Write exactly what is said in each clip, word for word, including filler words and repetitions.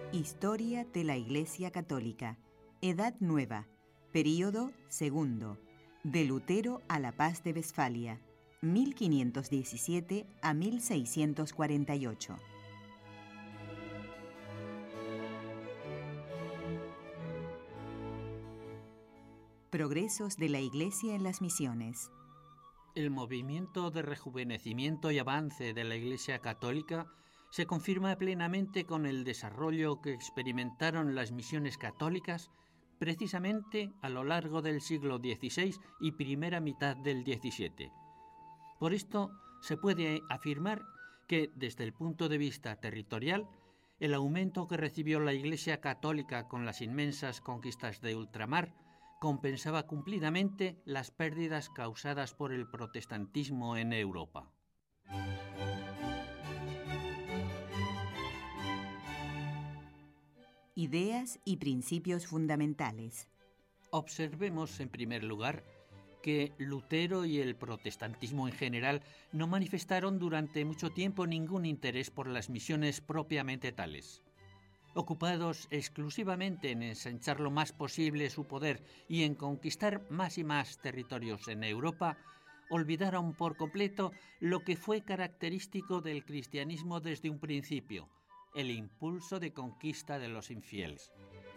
Historia de la Iglesia Católica. Edad Nueva. Período segundo. De Lutero a la Paz de Westfalia. mil quinientos diecisiete a mil seiscientos cuarenta y ocho. Progresos de la Iglesia en las misiones. El movimiento de rejuvenecimiento y avance de la Iglesia Católica se confirma plenamente con el desarrollo que experimentaron las misiones católicas precisamente a lo largo del siglo dieciséis y primera mitad del diecisiete. Por esto se puede afirmar que, desde el punto de vista territorial, el aumento que recibió la Iglesia Católica con las inmensas conquistas de ultramar compensaba cumplidamente las pérdidas causadas por el protestantismo en Europa. Ideas y principios fundamentales. Observemos, en primer lugar, que Lutero y el protestantismo en general no manifestaron durante mucho tiempo ningún interés por las misiones propiamente tales. Ocupados exclusivamente en ensanchar lo más posible su poder y en conquistar más y más territorios en Europa, olvidaron por completo lo que fue característico del cristianismo desde un principio: el impulso de conquista de los infieles.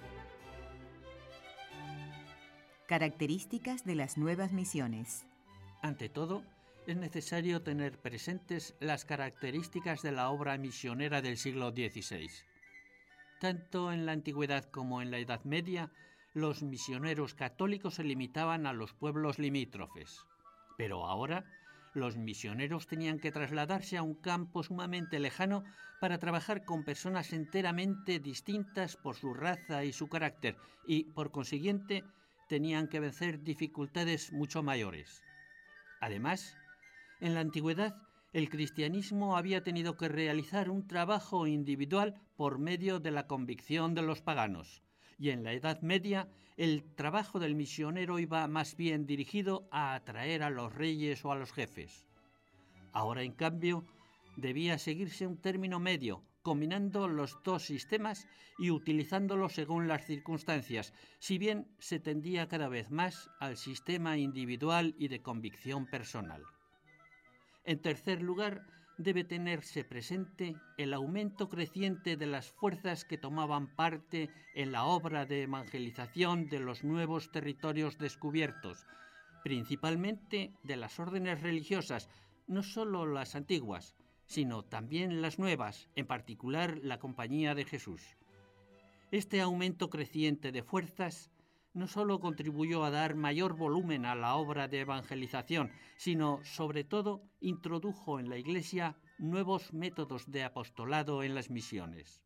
Características de las nuevas misiones. Ante todo, es necesario tener presentes las características de la obra misionera del siglo dieciséis. Tanto en la antigüedad como en la Edad Media, los misioneros católicos se limitaban a los pueblos limítrofes. Pero ahora, los misioneros tenían que trasladarse a un campo sumamente lejano para trabajar con personas enteramente distintas por su raza y su carácter, y, por consiguiente, tenían que vencer dificultades mucho mayores. Además, en la antigüedad, el cristianismo había tenido que realizar un trabajo individual por medio de la convicción de los paganos, y en la Edad Media el trabajo del misionero iba más bien dirigido a atraer a los reyes o a los jefes. Ahora, en cambio, debía seguirse un término medio, combinando los dos sistemas y utilizándolos según las circunstancias, si bien se tendía cada vez más al sistema individual y de convicción personal. En tercer lugar, debe tenerse presente el aumento creciente de las fuerzas que tomaban parte en la obra de evangelización de los nuevos territorios descubiertos, principalmente de las órdenes religiosas, no solo las antiguas, sino también las nuevas, en particular la Compañía de Jesús. Este aumento creciente de fuerzas no solo contribuyó a dar mayor volumen a la obra de evangelización, sino, sobre todo, introdujo en la Iglesia nuevos métodos de apostolado en las misiones.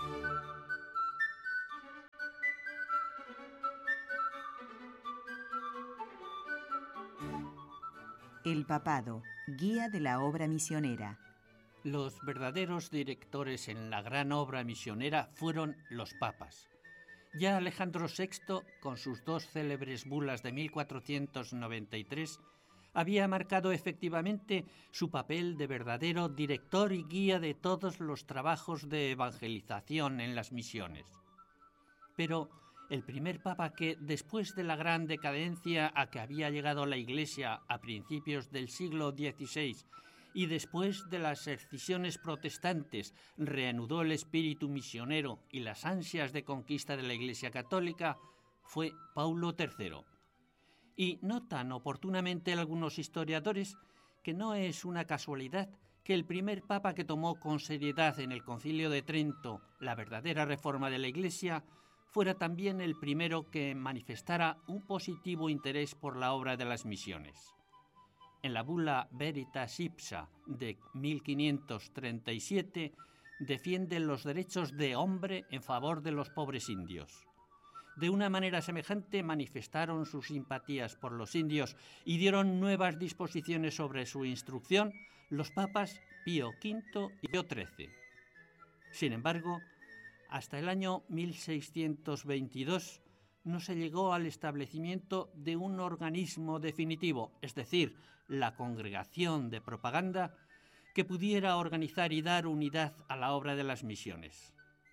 El papado, guía de la obra misionera. Los verdaderos directores en la gran obra misionera fueron los papas. Ya Alejandro sexto, con sus dos célebres bulas de mil cuatrocientos noventa y tres, había marcado efectivamente su papel de verdadero director y guía de todos los trabajos de evangelización en las misiones. Pero el primer papa que, después de la gran decadencia a que había llegado la Iglesia a principios del siglo dieciséis y después de las escisiones protestantes, reanudó el espíritu misionero y las ansias de conquista de la Iglesia Católica, fue Paulo tercero. Y notan oportunamente algunos historiadores que no es una casualidad que el primer papa que tomó con seriedad en el Concilio de Trento la verdadera reforma de la Iglesia fuera también el primero que manifestara un positivo interés por la obra de las misiones. En la bula Veritas Ipsa de mil quinientos treinta y siete defiende los derechos de hombre en favor de los pobres indios. De una manera semejante manifestaron sus simpatías por los indios y dieron nuevas disposiciones sobre su instrucción los papas Pío quinto y Pío trece. Sin embargo, hasta el año mil seiscientos veintidós no se llegó al establecimiento de un organismo definitivo, es decir, la Congregación de Propaganda, que pudiera organizar y dar unidad a la obra de las misiones.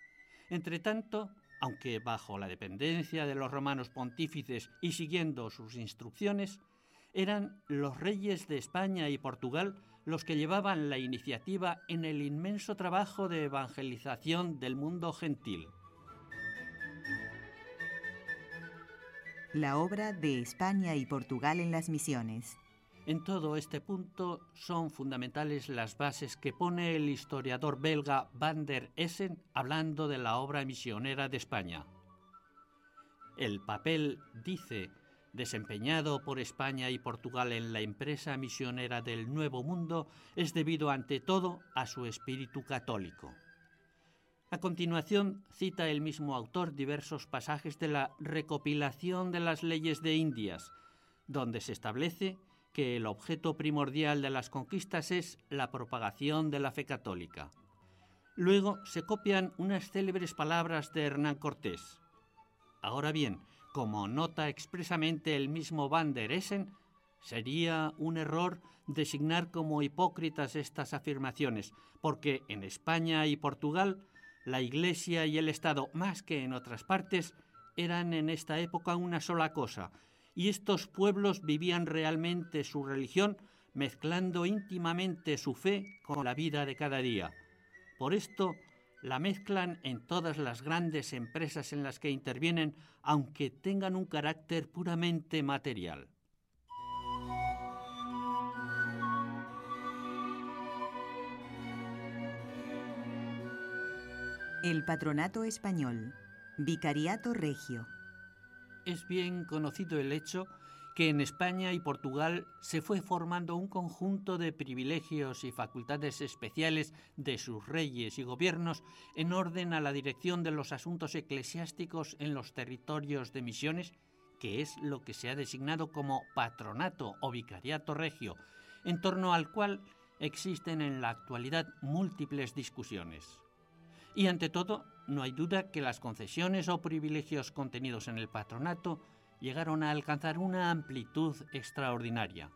Entretanto, aunque bajo la dependencia de los romanos pontífices y siguiendo sus instrucciones, eran los reyes de España y Portugal los que llevaban la iniciativa en el inmenso trabajo de evangelización del mundo gentil. La obra de España y Portugal en las misiones. En todo este punto son fundamentales las bases que pone el historiador belga Van der Essen hablando de la obra misionera de España. El papel, dice, desempeñado por España y Portugal en la empresa misionera del Nuevo Mundo es debido ante todo a su espíritu católico. A continuación cita el mismo autor diversos pasajes de la recopilación de las leyes de Indias, donde se establece que el objeto primordial de las conquistas es la propagación de la fe católica. Luego se copian unas célebres palabras de Hernán Cortés. Ahora bien, como nota expresamente el mismo Van der Essen, sería un error designar como hipócritas estas afirmaciones, porque en España y Portugal la Iglesia y el Estado, más que en otras partes, eran en esta época una sola cosa, y estos pueblos vivían realmente su religión mezclando íntimamente su fe con la vida de cada día. Por esto, la mezclan en todas las grandes empresas en las que intervienen, aunque tengan un carácter puramente material. El Patronato Español, Vicariato Regio. Es bien conocido el hecho que en España y Portugal se fue formando un conjunto de privilegios y facultades especiales de sus reyes y gobiernos en orden a la dirección de los asuntos eclesiásticos en los territorios de misiones, que es lo que se ha designado como patronato o vicariato regio, en torno al cual existen en la actualidad múltiples discusiones. Y ante todo, no hay duda que las concesiones o privilegios contenidos en el patronato llegaron a alcanzar una amplitud extraordinaria.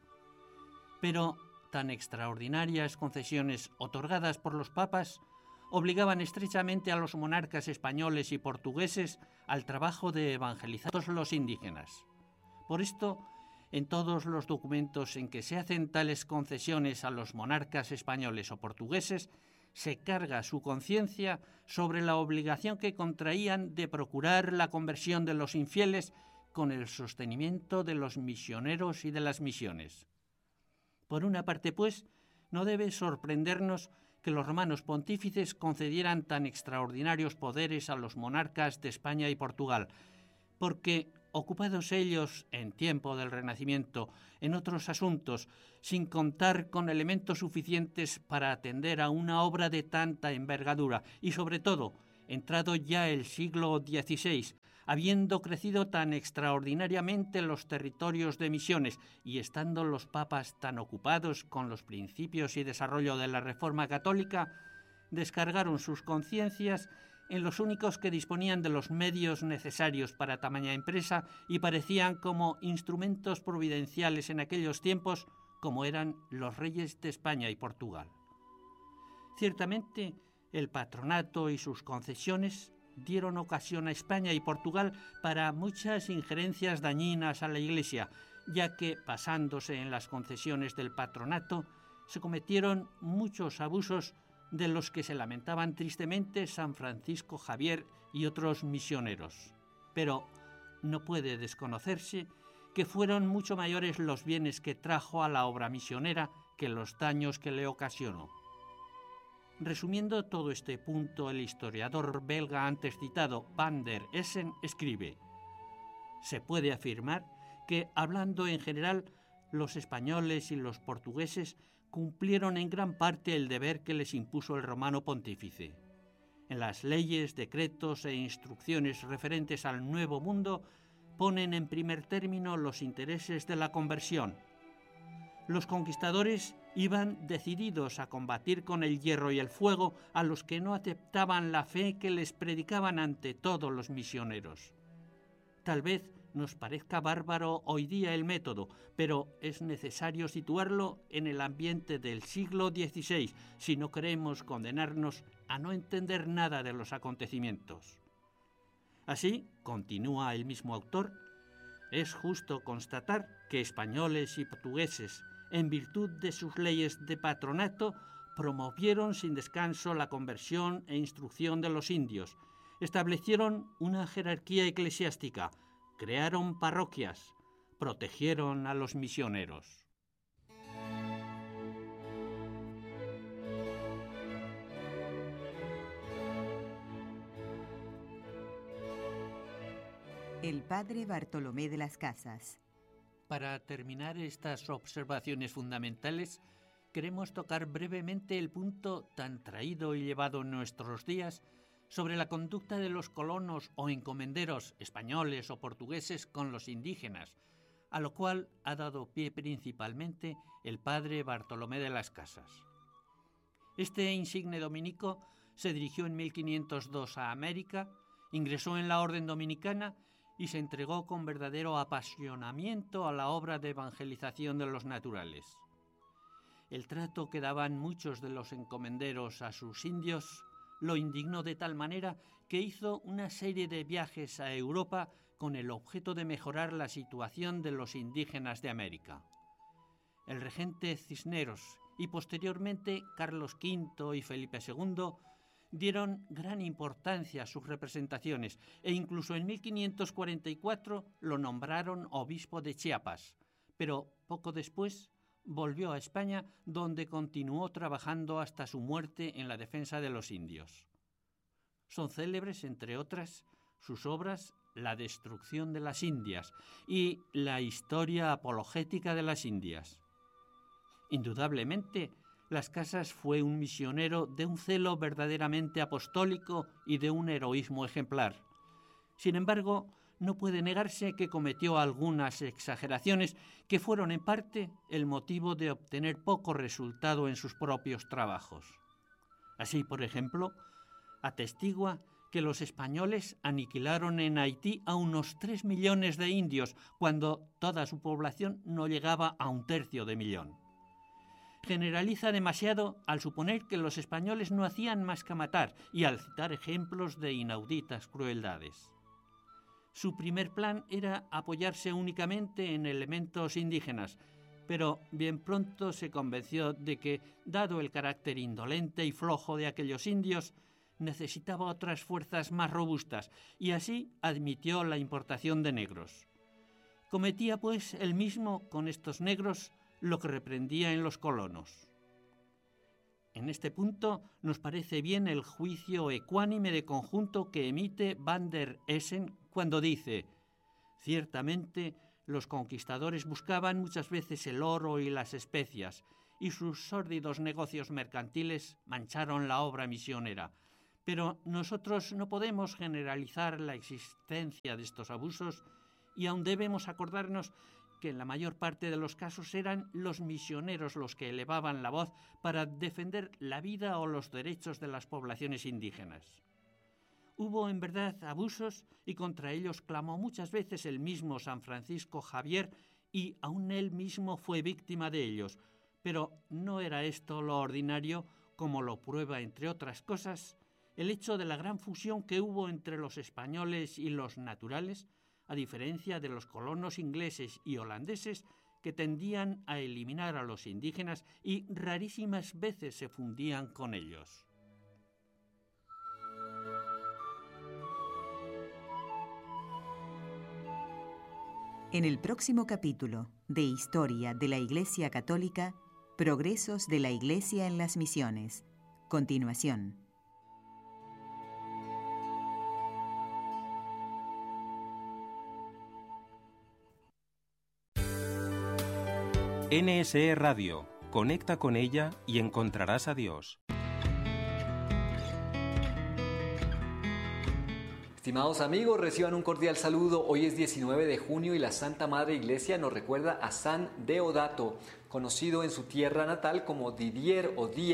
Pero tan extraordinarias concesiones otorgadas por los papas obligaban estrechamente a los monarcas españoles y portugueses al trabajo de evangelizar a todos los indígenas. Por esto, en todos los documentos en que se hacen tales concesiones a los monarcas españoles o portugueses, se carga su conciencia sobre la obligación que contraían de procurar la conversión de los infieles con el sostenimiento de los misioneros y de las misiones. Por una parte, pues, no debe sorprendernos que los romanos pontífices concedieran tan extraordinarios poderes a los monarcas de España y Portugal, porque, ocupados ellos en tiempo del Renacimiento en otros asuntos, sin contar con elementos suficientes para atender a una obra de tanta envergadura y, sobre todo, entrado ya el siglo dieciséis, habiendo crecido tan extraordinariamente los territorios de misiones y estando los papas tan ocupados con los principios y desarrollo de la Reforma Católica, descargaron sus conciencias en los únicos que disponían de los medios necesarios para tamaña empresa y parecían como instrumentos providenciales en aquellos tiempos, como eran los reyes de España y Portugal. Ciertamente, el patronato y sus concesiones dieron ocasión a España y Portugal para muchas injerencias dañinas a la Iglesia, ya que, basándose en las concesiones del patronato, se cometieron muchos abusos de los que se lamentaban tristemente San Francisco Javier y otros misioneros. Pero no puede desconocerse que fueron mucho mayores los bienes que trajo a la obra misionera que los daños que le ocasionó. Resumiendo todo este punto, el historiador belga antes citado Van der Essen escribe: se puede afirmar que, hablando en general, los españoles y los portugueses cumplieron en gran parte el deber que les impuso el romano pontífice. En las leyes, decretos e instrucciones referentes al Nuevo Mundo ponen en primer término los intereses de la conversión. Los conquistadores iban decididos a combatir con el hierro y el fuego a los que no aceptaban la fe que les predicaban ante todos los misioneros. Tal vez nos parezca bárbaro hoy día el método, pero es necesario situarlo en el ambiente del siglo dieciséis si no queremos condenarnos a no entender nada de los acontecimientos. Así, continúa el mismo autor, es justo constatar que españoles y portugueses, en virtud de sus leyes de patronato, promovieron sin descanso la conversión e instrucción de los indios, establecieron una jerarquía eclesiástica, crearon parroquias, protegieron a los misioneros. El padre Bartolomé de las Casas. Para terminar estas observaciones fundamentales, queremos tocar brevemente el punto tan traído y llevado en nuestros días sobre la conducta de los colonos o encomenderos españoles o portugueses con los indígenas, a lo cual ha dado pie principalmente el padre Bartolomé de las Casas. Este insigne dominico se dirigió en mil quinientos dos a América, ingresó en la orden dominicana y se entregó con verdadero apasionamiento a la obra de evangelización de los naturales. El trato que daban muchos de los encomenderos a sus indios lo indignó de tal manera que hizo una serie de viajes a Europa con el objeto de mejorar la situación de los indígenas de América. El regente Cisneros y posteriormente Carlos quinto y Felipe segundo dieron gran importancia a sus representaciones e incluso en mil quinientos cuarenta y cuatro lo nombraron obispo de Chiapas, pero poco después volvió a España, donde continuó trabajando hasta su muerte en la defensa de los indios. Son célebres, entre otras, sus obras La destrucción de las Indias y La historia apologética de las Indias. Indudablemente, Las Casas fue un misionero de un celo verdaderamente apostólico y de un heroísmo ejemplar. Sin embargo, no puede negarse que cometió algunas exageraciones que fueron en parte el motivo de obtener poco resultado en sus propios trabajos. Así, por ejemplo, atestigua que los españoles aniquilaron en Haití a unos tres millones de indios, cuando toda su población no llegaba a un tercio de millón. Generaliza demasiado al suponer que los españoles no hacían más que matar y al citar ejemplos de inauditas crueldades. Su primer plan era apoyarse únicamente en elementos indígenas, pero bien pronto se convenció de que, dado el carácter indolente y flojo de aquellos indios, necesitaba otras fuerzas más robustas y así admitió la importación de negros. Cometía, pues, él mismo con estos negros lo que reprendía en los colonos. En este punto nos parece bien el juicio ecuánime de conjunto que emite Van der Essen cuando dice: ciertamente los conquistadores buscaban muchas veces el oro y las especias, y sus sórdidos negocios mercantiles mancharon la obra misionera. Pero nosotros no podemos generalizar la existencia de estos abusos y aún debemos acordarnos que en la mayor parte de los casos eran los misioneros los que elevaban la voz para defender la vida o los derechos de las poblaciones indígenas. Hubo en verdad abusos y contra ellos clamó muchas veces el mismo San Francisco Javier y aún él mismo fue víctima de ellos, pero no era esto lo ordinario, como lo prueba, entre otras cosas, el hecho de la gran fusión que hubo entre los españoles y los naturales, a diferencia de los colonos ingleses y holandeses que tendían a eliminar a los indígenas y rarísimas veces se fundían con ellos. En el próximo capítulo de Historia de la Iglesia Católica, Progresos de la Iglesia en las Misiones. Continuación. N S E Radio. Conecta con ella y encontrarás a Dios. Estimados amigos, reciban un cordial saludo. Hoy es diecinueve de junio y la Santa Madre Iglesia nos recuerda a San Deodato, conocido en su tierra natal como Didier o Die,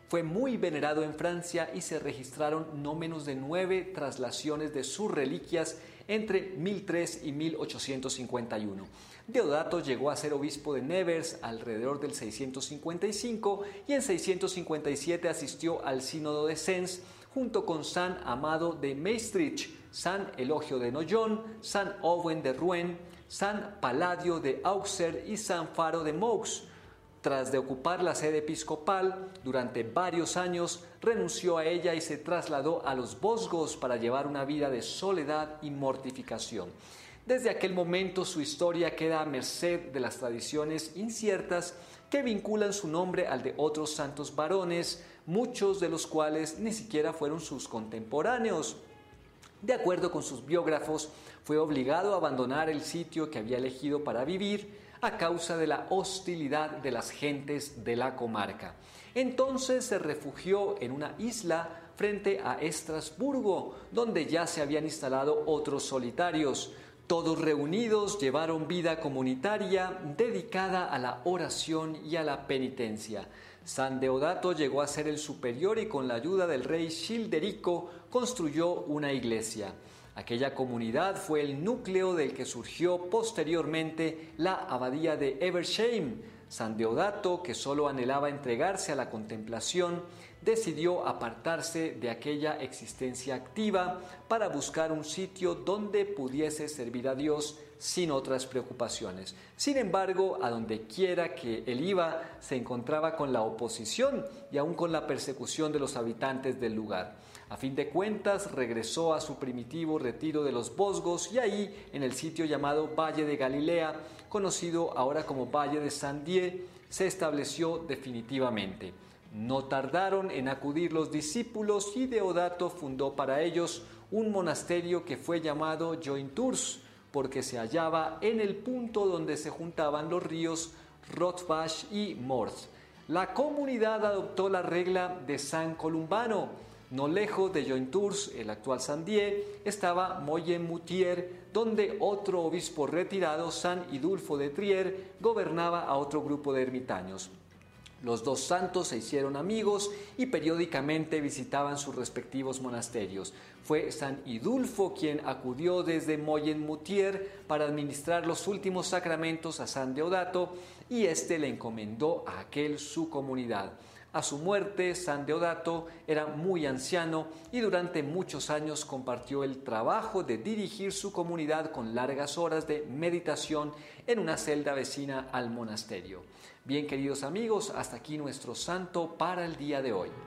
Fue muy venerado en Francia y se registraron no menos de nueve traslaciones de sus reliquias entre mil tres y mil ochocientos cincuenta y uno. Deodato llegó a ser obispo de Nevers alrededor del seiscientos cincuenta y cinco y en seiscientos cincuenta y siete asistió al sínodo de Sens junto con San Amado de Maestricht, San Elogio de Noyon, San Owen de Rouen, San Paladio de Auxerre y San Faro de Meaux. Tras de ocupar la sede episcopal durante varios años, renunció a ella y se trasladó a los Vosgos para llevar una vida de soledad y mortificación. Desde aquel momento su historia queda a merced de las tradiciones inciertas que vinculan su nombre al de otros santos varones, muchos de los cuales ni siquiera fueron sus contemporáneos. De acuerdo con sus biógrafos, fue obligado a abandonar el sitio que había elegido para vivir a causa de la hostilidad de las gentes de la comarca. Entonces se refugió en una isla frente a Estrasburgo, donde ya se habían instalado otros solitarios. Todos reunidos llevaron vida comunitaria dedicada a la oración y a la penitencia. San Deodato llegó a ser el superior y con la ayuda del rey Childerico construyó una iglesia. Aquella comunidad fue el núcleo del que surgió posteriormente la abadía de Eversheim. San Deodato, que solo anhelaba entregarse a la contemplación, decidió apartarse de aquella existencia activa para buscar un sitio donde pudiese servir a Dios sin otras preocupaciones. Sin embargo, a donde quiera que él iba, se encontraba con la oposición y aún con la persecución de los habitantes del lugar. A fin de cuentas, regresó a su primitivo retiro de los Vosgos y ahí, en el sitio llamado Valle de Galilea, conocido ahora como Valle de Saint-Dié, se estableció definitivamente. No tardaron en acudir los discípulos y Deodato fundó para ellos un monasterio que fue llamado Jointours, porque se hallaba en el punto donde se juntaban los ríos Rotbach y Morth. La comunidad adoptó la regla de San Columbano. No lejos de Jointours, el actual Saint-Dié, estaba Moyen-Moutier, donde otro obispo retirado, San Idulfo de Trier, gobernaba a otro grupo de ermitaños. Los dos santos se hicieron amigos y periódicamente visitaban sus respectivos monasterios. Fue San Idulfo quien acudió desde Moyen-Moutier para administrar los últimos sacramentos a San Deodato y éste le encomendó a aquel su comunidad. A su muerte, San Deodato era muy anciano y durante muchos años compartió el trabajo de dirigir su comunidad con largas horas de meditación en una celda vecina al monasterio. Bien, queridos amigos, hasta aquí nuestro santo para el día de hoy.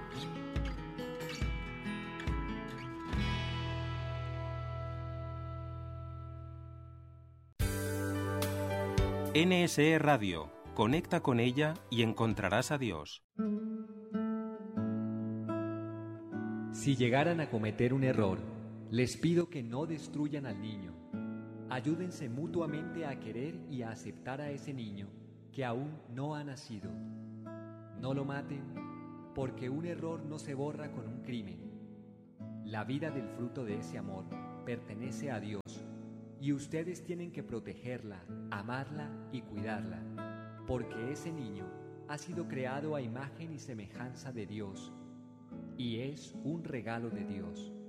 N S E Radio. Conecta con ella y encontrarás a Dios. Si llegaran a cometer un error, les pido que no destruyan al niño. Ayúdense mutuamente a querer y a aceptar a ese niño que aún no ha nacido. No lo maten, porque un error no se borra con un crimen. La vida del fruto de ese amor pertenece a Dios y ustedes tienen que protegerla, amarla y cuidarla. Porque ese niño ha sido creado a imagen y semejanza de Dios y es un regalo de Dios.